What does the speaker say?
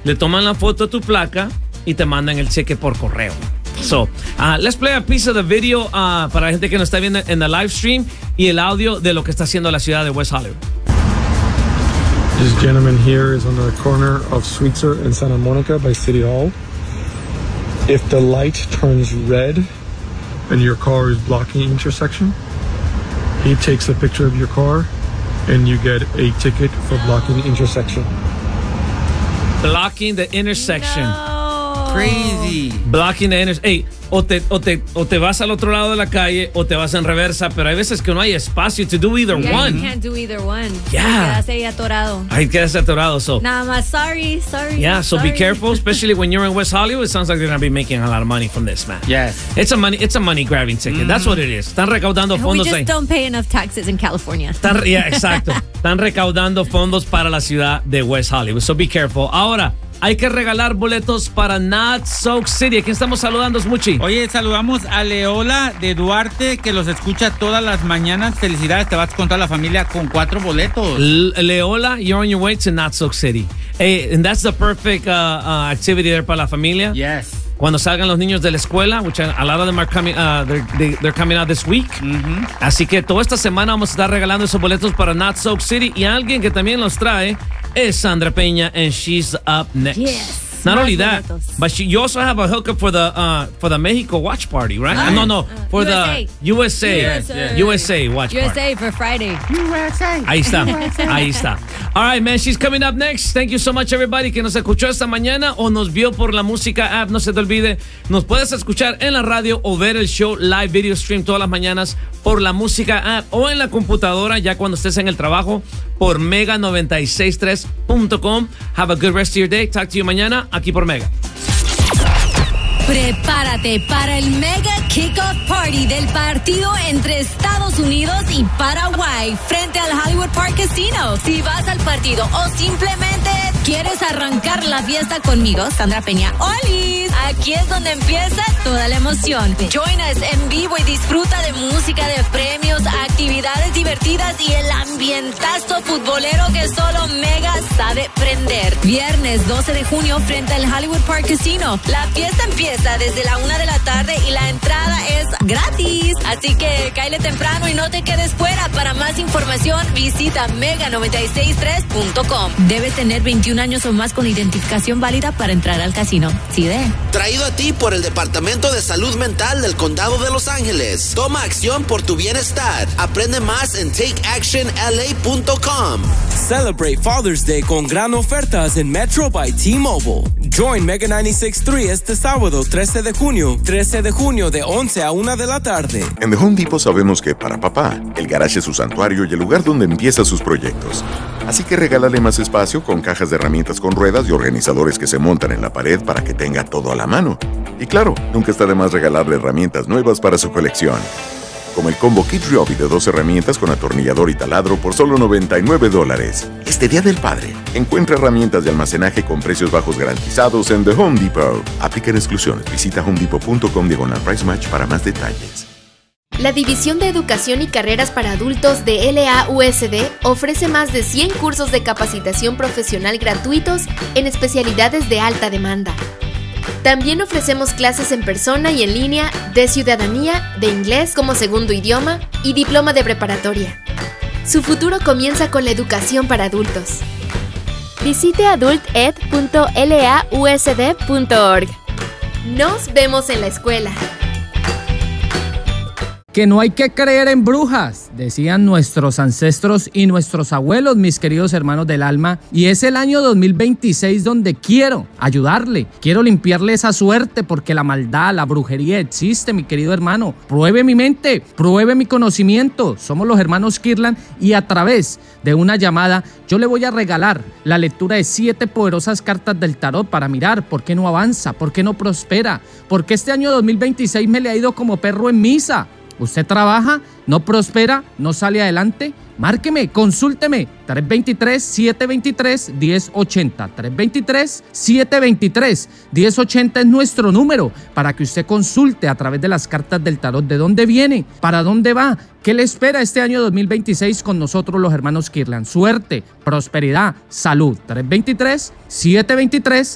le toman la foto a tu placa y te mandan el cheque por correo. So, let's play a piece of the video para la gente que nos está viendo en el live stream y el audio de lo que está haciendo la ciudad de West Hollywood. This gentleman here is on the corner of Sweetser and Santa Monica by City Hall. If the light turns red and your car is blocking the intersection, he takes a picture of your car and you get a ticket for blocking the intersection. Blocking the intersection. No. Crazy. Blocking the intersection. Hey, o te vas al otro lado de la calle o te vas en reversa, pero hay veces que no hay espacio to do either one. You can't do either one. Yeah. Quedas ahí atorado. Ahí quedas atorado. So, Nada más, sorry. yeah, so sorry. be careful, especially when you're in West Hollywood. It sounds like they're going to be making a lot of money from this, man. Yes. It's a money grabbing ticket. That's what it is. Están recaudando We fondos just ahí. don't pay enough taxes in California. Exacto. Están recaudando fondos para la ciudad de West Hollywood. So be careful. Ahora, hay que regalar boletos para Not Soak City. ¿A quién estamos saludando, Smuchi? Oye, saludamos a Leola de Duarte, que los escucha todas las mañanas. Felicidades, te vas con toda la familia con 4 boletos. Leola, you're on your way to Not Soak City. Hey, and that's the perfect activity there para la familia. Yes. Cuando salgan los niños de la escuela, which a lot of them are coming, they're coming out this week. Así que toda esta semana vamos a estar regalando esos boletos para Not Soak City, y alguien que también los trae es Sandra Peña, and she's up next. Yes. Not Más only that, boletos. but you also have a hookup for the Mexico watch party, right? No, for USA. the USA watch party. USA for Friday. Ahí está. All right, man, she's coming up next. Thank you so much, everybody, que nos escuchó esta mañana o nos vio por la música app. No se te olvide, nos puedes escuchar en la radio o ver el show live video stream todas las mañanas por la música app o en la computadora ya cuando estés en el trabajo por mega963.com. Have a good rest of your day. Talk to you mañana aquí por Mega. Prepárate para el Mega Kickoff Party del partido entre Estados Unidos y Paraguay frente al Hollywood Park Casino. Si vas al partido o simplemente quieres arrancar la fiesta conmigo, Sandra Peña, ¡olis! Aquí es donde empieza toda la emoción. Join us en vivo y disfruta de música, de premios, actividades divertidas y el ambientazo futbolero que solo Mega sabe prender. Viernes 12 de junio frente al Hollywood Park Casino. La fiesta empieza desde la 1 de la tarde y la entrada es gratis. Así que cáele temprano y no te quedes fuera. Para más información visita mega963.com. Debes tener 21 años o más con identificación válida para entrar al casino. ¿Sí de? Traído a ti por el Departamento de Salud Mental del Condado de Los Ángeles. Toma acción por tu bienestar. Aprende más en takeactionla.com. Celebrate Father's Day con gran ofertas en Metro by T-Mobile. Join Mega 96.3 este sábado 13 de junio de 11 a 1 de la tarde. En The Home Depot sabemos que para papá, el garage es su santuario y el lugar donde empieza sus proyectos. Así que regálale más espacio con cajas de herramientas con ruedas y organizadores que se montan en la pared para que tenga todo a la mano. Y claro, nunca está de más regalarle herramientas nuevas para su colección. Como el combo Kid Ryobi de 2 herramientas con atornillador y taladro por solo $99. Este Día del Padre, encuentra herramientas de almacenaje con precios bajos garantizados en The Home Depot. Aplican exclusiones. Visita homedepot.com/price match para más detalles. La División de Educación y Carreras para Adultos de LAUSD ofrece más de 100 cursos de capacitación profesional gratuitos en especialidades de alta demanda. También ofrecemos clases en persona y en línea de ciudadanía, de inglés como segundo idioma y diploma de preparatoria. Su futuro comienza con la educación para adultos. Visite adulted.lausd.org. Nos vemos en la escuela. Que no hay que creer en brujas, decían nuestros ancestros y nuestros abuelos, mis queridos hermanos del alma. Y es el año 2026 donde quiero ayudarle, quiero limpiarle esa suerte, porque la maldad, la brujería existe, mi querido hermano. Pruebe mi mente, pruebe mi conocimiento. Somos los hermanos Kirlan y a través de una llamada yo le voy a regalar la lectura de 7 poderosas cartas del tarot para mirar por qué no avanza, por qué no prospera, porque este año 2026 me le ha ido como perro en misa. ¿Usted trabaja, no prospera, no sale adelante? Márqueme, consúlteme, 323-723-1080. 323-723-1080 es nuestro número para que usted consulte a través de las cartas del tarot de dónde viene, para dónde va, qué le espera este año 2026 con nosotros los hermanos Kirlan. Suerte, prosperidad, salud. 323-723-1080.